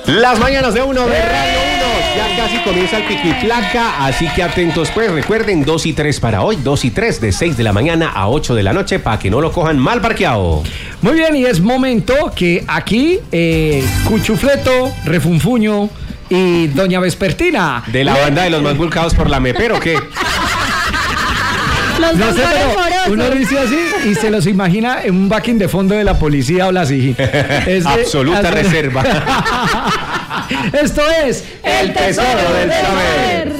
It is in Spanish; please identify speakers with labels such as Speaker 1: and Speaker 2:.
Speaker 1: Las mañanas de uno de Radio 1. Ya casi comienza el pico y placa, así que atentos pues. Recuerden, 2 y 3 para hoy, 2 y 3 de 6 de la mañana a 8 de la noche para que no lo cojan mal parqueado.
Speaker 2: Muy bien, y es momento que aquí Cuchufleto, Refunfuño y Doña Vespertina.
Speaker 1: De la banda de los más vulcados por la MEPER, ¿o qué?
Speaker 2: No sé, pero uno dice así y se los imagina en un backing de fondo de la policía o la SIGI.
Speaker 1: Absoluta reserva.
Speaker 2: Esto es
Speaker 1: El tesoro del saber.